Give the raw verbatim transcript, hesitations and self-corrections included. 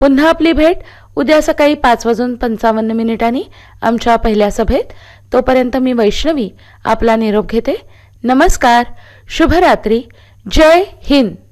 पुन्हा आपली भेट उद्या सकाळी पाच वाजून पंचावन्न मिनिटांनी आमच्या पहिल्या सभेत. तोपर्यंत मी वैष्णवी आपला निरोप घेते. नमस्कार, शुभरात्री, जय हिंद.